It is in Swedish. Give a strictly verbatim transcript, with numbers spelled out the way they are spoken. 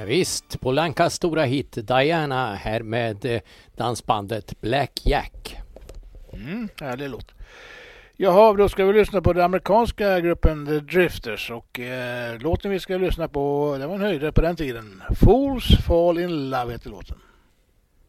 Ja, visst, Polankas stora hit Diana här med eh, dansbandet Black Jack. Mm, härlig låt. Jaha, då ska vi lyssna på den amerikanska gruppen The Drifters och eh, låten vi ska lyssna på, det var en höjdare på den tiden. Fools Fall in Love heter låten.